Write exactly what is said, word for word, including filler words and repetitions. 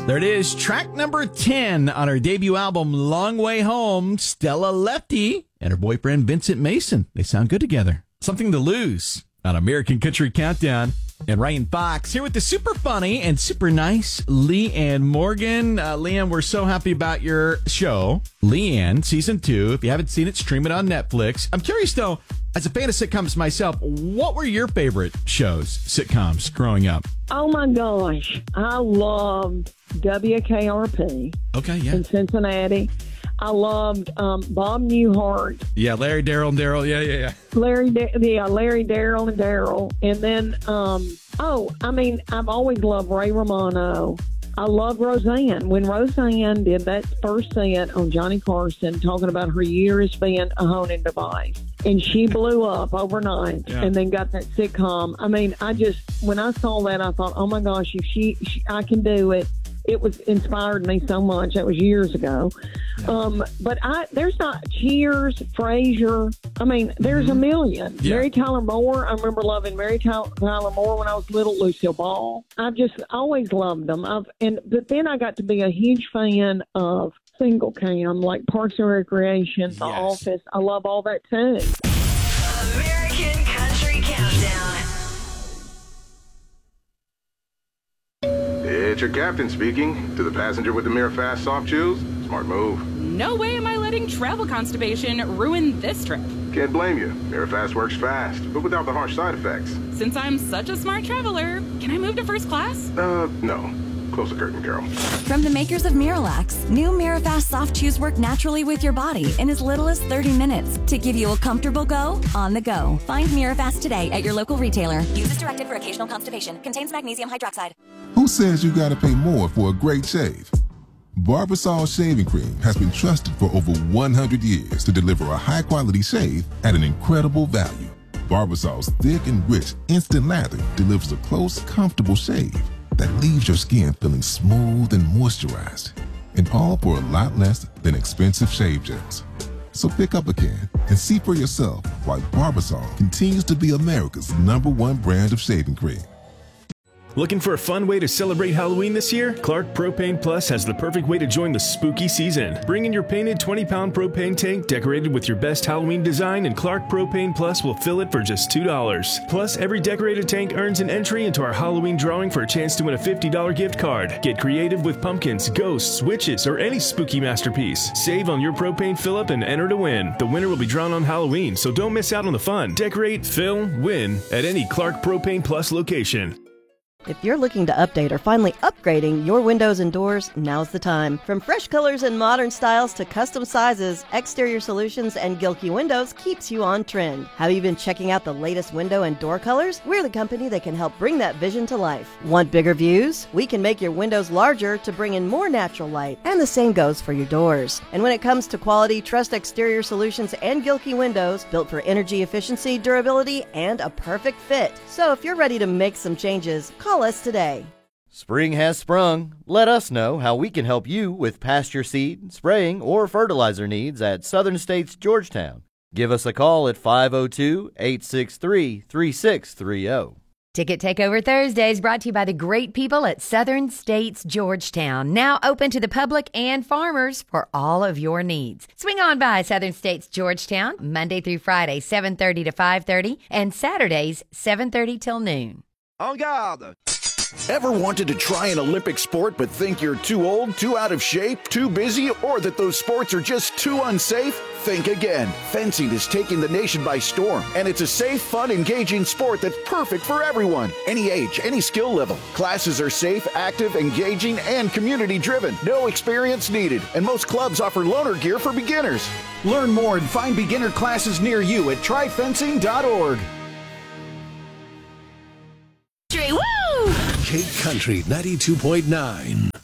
There it is, track number ten on her debut album, Long Way Home. Stella Lefty and her boyfriend, Vincent Mason. They sound good together. Something to Lose on American Country Countdown. And Ryan Fox here with the super funny and super nice Leanne Morgan. Uh, Leanne, we're so happy about your show. Leanne, season two. If you haven't seen it, stream it on Netflix. I'm curious, though, as a fan of sitcoms myself, what were your favorite shows, sitcoms, growing up? Oh, my gosh. I loved W K R P Okay, yeah. in Cincinnati. I loved um, Bob Newhart. Yeah, Larry, Daryl, and Daryl. Yeah, yeah, yeah. Larry, yeah, Larry, Daryl, and Daryl. And then, um, oh, I mean, I've always loved Ray Romano. I love Roseanne. When Roseanne did that first set on Johnny Carson talking about her year as being a honing device, and she blew up overnight yeah. and then got that sitcom. I mean, I just, when I saw that, I thought, oh, my gosh, if she, she I can do it. It was inspired me so much. That was years ago. Yeah. Um, but I there's not Cheers, Frasier. I mean, there's mm-hmm. a million. Yeah. Mary Tyler Moore. I remember loving Mary Tyler Moore when I was little. Lucille Ball. I've just always loved them. I've and but then I got to be a huge fan of single cam, like Parks and Recreation, The yes. Office. I love all that too. American Country Countdown. It's your captain speaking. To the passenger with the Mirror Fast soft chews, smart move. No way am I letting travel constipation ruin this trip. Can't blame you. Mirror Fast works fast, but without the harsh side effects. Since I'm such a smart traveler, can I move to first class? Uh, no. Close the curtain, Carol. From the makers of Miralax, new Mirafast soft chews work naturally with your body in as little as thirty minutes to give you a comfortable go on the go. Find Mirafast today at your local retailer. Use as directed for occasional constipation. Contains magnesium hydroxide. Who says you gotta pay more for a great shave? Barbasol Shaving Cream has been trusted for over one hundred years to deliver a high-quality shave at an incredible value. Barbasol's thick and rich instant lather delivers a close, comfortable shave that leaves your skin feeling smooth and moisturized, and all for a lot less than expensive shave gels. So pick up a can and see for yourself why Barbasol continues to be America's number one brand of shaving cream. Looking for a fun way to celebrate Halloween this year? Clark Propane Plus has the perfect way to join the spooky season. Bring in your painted twenty pound propane tank decorated with your best Halloween design, and Clark Propane Plus will fill it for just two dollars. Plus, every decorated tank earns an entry into our Halloween drawing for a chance to win a fifty dollar gift card. Get creative with pumpkins, ghosts, witches, or any spooky masterpiece. Save on your propane fill-up and enter to win. The winner will be drawn on Halloween, so don't miss out on the fun. Decorate, fill, win at any Clark Propane Plus location. If you're looking to update or finally upgrading your windows and doors, now's the time. From fresh colors and modern styles to custom sizes, Exterior Solutions and Gilkey Windows keeps you on trend. Have you been checking out the latest window and door colors? We're the company that can help bring that vision to life. Want bigger views? We can make your windows larger to bring in more natural light, and the same goes for your doors. And when it comes to quality, trust Exterior Solutions and Gilkey Windows, built for energy efficiency, durability, and a perfect fit. So if you're ready to make some changes, call us today. Spring has sprung. Let us know how we can help you with pasture seed, spraying, or fertilizer needs at Southern States Georgetown. Give us a call at five oh two, eight six three, three six three oh. Ticket Takeover Thursdays brought to you by the great people at Southern States Georgetown. Now open to the public and farmers for all of your needs. Swing on by Southern States Georgetown Monday through Friday, seven thirty to five thirty, and Saturdays, seven thirty till noon. En garde! Ever wanted to try an Olympic sport but think you're too old, too out of shape, too busy, or that those sports are just too unsafe? Think again. Fencing is taking the nation by storm, and it's a safe, fun, engaging sport that's perfect for everyone. Any age, any skill level. Classes are safe, active, engaging, and community-driven. No experience needed, and most clubs offer loaner gear for beginners. Learn more and find beginner classes near you at try fencing dot org. Woo! Cape Country ninety-two point nine.